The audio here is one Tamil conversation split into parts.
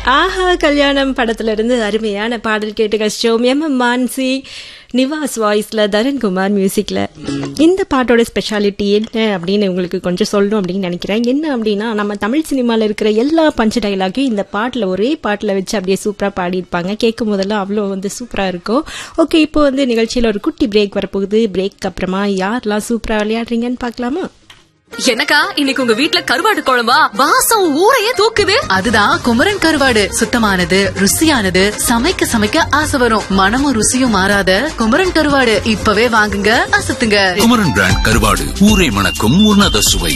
ஆஹா கல்யாணம் படத்துல இருந்து அருமையான பாடல் கேட்டு கஷ்டம். மான்சி நிவாஸ் வாய்ஸ்ல, தரன்குமார் மியூசிக்ல. இந்த பாட்டோட ஸ்பெஷாலிட்டி என்ன அப்படின்னு உங்களுக்கு கொஞ்சம் சொல்லணும் அப்படின்னு நினைக்கிறேன். என்ன அப்படின்னா, நம்ம தமிழ் சினிமாவில் இருக்கிற எல்லா பஞ்சு டைலாக்கையும் இந்த பாட்டில் ஒரே பாட்டில் வச்சு அப்படியே சூப்பராக பாடியிருப்பாங்க. கேட்கும் போதெல்லாம் அவ்வளோ சூப்பராக இருக்கும். ஓகே, இப்போ நிகழ்ச்சியில் ஒரு குட்டி பிரேக் வரப்போகுது. பிரேக் அப்புறமா யாரெல்லாம் சூப்பராக விளையாடுறீங்கன்னு பார்க்கலாமா? எனக்கா இன்னைக்கு உங்க வீட்ல கருவாடு குழம்பா? வாசம் ஊரையே தூக்குது. அதுதான் குமரன் கருவாடு. சுத்தமானது, ருசியானது, சமைக்க சமைக்க ஆசை வரும். மனமும் ருசியும் மாறாத குமரன் கருவாடு இப்பவே வாங்குங்க, அசத்துங்க. குமரன் பிராண்ட் கருவாடு, ஊரை மணக்கும் உன்னத சுவை.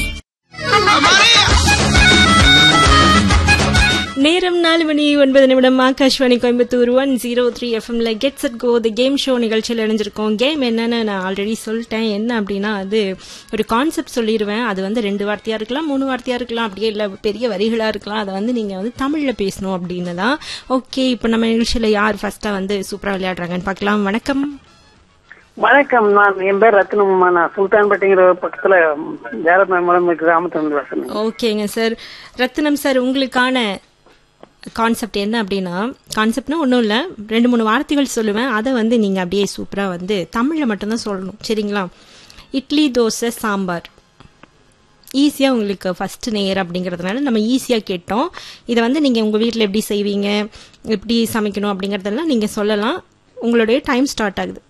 நேரம் 4:09 Akashvani Coimbatore 103 FM get set go the game show நிகழ்ச்சியில் இணைஞ்சிருக்கோம். கேம் என்னன்னு நான் ஆல்ரெடி சொல்லிட்டேன். என்ன அப்படின்னா, அது ஒரு கான்செப்ட் சொல்லிடுவேன். அது 2 வார்த்தையா இருக்கலாம், 3 வார்த்தையா இருக்கலாம், அப்படியே இல்லை பெரிய வரிகளா இருக்கலாம். அதை நீங்க தமிழ்ல பேசணும் அப்படின்னு தான். ஓகே, இப்போ நம்ம நிகழ்ச்சியில யார் ஃபர்ஸ்டா சூப்பரா விளையாடுறாங்கன்னு பார்க்கலாம். வணக்கம். வணக்கம், நான் என் பேர் ரத்னம்மா. நான் சுல்தான்பேட்டைங்கிற பக்கத்துல ஜாரத் கிராமத்துல. ஓகேங்க சார். ரத்னம் சார், உங்களுக்கான கான்செப்ட் என்ன அப்படின்னா, கான்செப்ட்னா ஒன்றும் இல்லை, 2-3 வார்த்தைகள் சொல்லுவேன். அதை நீங்கள் அப்படியே சூப்பராக தமிழில் மட்டும்தான் சொல்லணும், சரிங்களா? இட்லி, தோசை, சாம்பார். ஈஸியாக உங்களுக்கு ஃபர்ஸ்ட் நேர் அப்படிங்கிறதுனால நம்ம ஈஸியாக கேட்டோம். இதை நீங்கள் உங்கள் வீட்டில் எப்படி செய்வீங்க, எப்படி சமைக்கணும் அப்படிங்கிறதெல்லாம் நீங்கள் சொல்லலாம். உங்களுடைய டைம் ஸ்டார்ட் ஆகுது.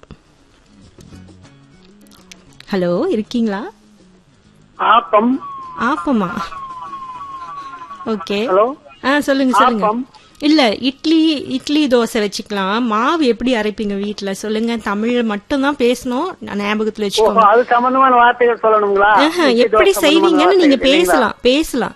ஹலோ, இருக்கீங்களா? ஆப்பம். ஆப்பமா? ஓகே. ஹலோ, சொல்லுங்க. இல்ல, இட்லி தோசை வச்சுக்கலாம். மாவு எப்படி அரைப்பீங்க வீட்டுல சொல்லுங்க. தமிழ் மட்டும் தான் பேசணும், ஞாபகத்துல வச்சுக்கோங்க. அது சம்பந்தமான வார்த்தைகள் சொல்லணுங்களா? எப்படி செய்வீங்கன்னு நீங்க பேசலாம்.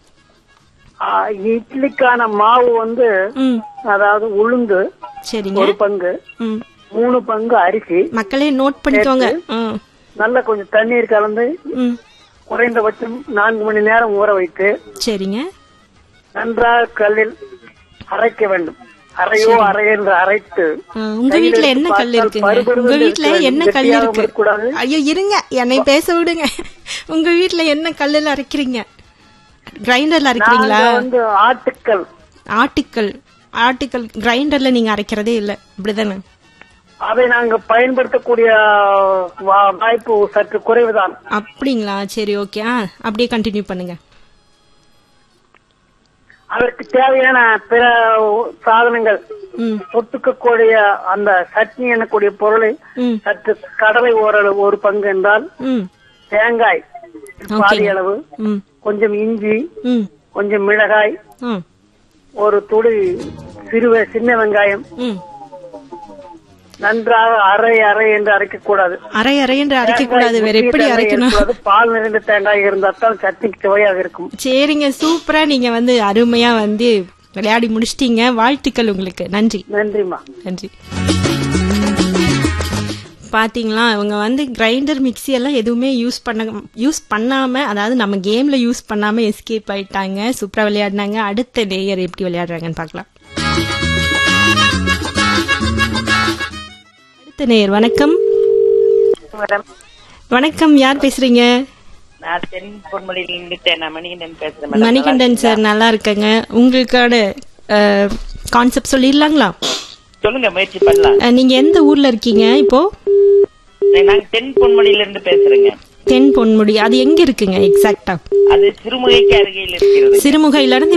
இட்லிக்கான மாவு அதாவது உளுந்து, சரிங்க, 1 பங்கு, 3 பங்கு அரிசி. மக்களே நோட் பண்ணிக்கோங்க. நல்லா கொஞ்சம் தண்ணீர் கலந்து குறைந்தபட்சம் 4 மணி நேரம் ஊற வைத்து, சரிங்க, நன்றாக கல்லில் அரைக்க வேண்டும். அரை என்று அரைத்து. உங்க வீட்டுல என்ன கல் இருக்குங்க? உங்க வீட்டுல என்ன கல் இருக்கு? ஐயோ இருங்க, என்னை பேச விடுங்க. உங்க வீட்டுல என்ன கல்லுல அரைக்கிறீங்க? கிரைண்டர்ல அரைக்கிறீங்களா? ஆட்டுக்கல் கிரைண்டர்ல நீங்க அரைக்கிறதே இல்ல, அப்படிதானே? அதை நாங்க பயன்படுத்தக்கூடிய வாய்ப்பு சற்று குறைவுதான். அப்படிங்களா? சரி, ஓகே, அப்படியே கண்டினியூ பண்ணுங்க. அதற்கு தேவையான பிற சாதனங்கள், தொட்டுக்கக்கூடிய அந்த சட்னி எனக்கூடிய பொருளை சற்று கடலை ஓரளவு 1 பங்கு என்றால், தேங்காய் பாதி அளவு, கொஞ்சம் இஞ்சி, கொஞ்சம் மிளகாய், ஒரு துளி சின்ன வெங்காயம். நன்றாக அரை என்று அரைக்கக்கூடாது. அரை என்று அரைக்கக்கூடாது. வேற எப்படி அரைக்கணும்? பால் நிறைந்த தேங்காய் இருந்தால்தான் சட்னிக்கு சுவையாக இருக்கும். சரிங்க, சூப்பரா நீங்க அருமையா விளையாடி முடிச்சிட்டீங்க. வாழ்த்துக்கள் உங்களுக்கு. நன்றி. நன்றிமா. நன்றி. பாத்தீங்களா, இவங்க கிரைண்டர் மிக்சி எல்லாம் எதுவுமே யூஸ் பண்ணாம, அதாவது நம்ம கேம்ல யூஸ் பண்ணாம எஸ்கேப் ஆயிட்டாங்க. சூப்பரா விளையாடினாங்க. அடுத்த நேயர் எப்படி விளையாடுறாங்கன்னு பாக்கலாம். நேயர் வணக்கம். வணக்கம், யார் பேசுறீங்க? மணிகண்டன் சார், நல்லா இருக்கங்க. உங்களுக்கான கான்செப்ட் சொல்லிடலாங்களா? சொல்லுங்க, முயற்சி பண்ணலாம். நீங்க எந்த ஊர்ல இருக்கீங்க இப்போ? நான் தென் பொன்முடியில இருந்து பேசுறேங்க. தென் பொன்முடி, அது எங்க இருக்குங்க எக்ஸாக்டா? அது சிறுமுகைக்கு அருகில் இருக்கிறது. சிறுமுகையில இருந்து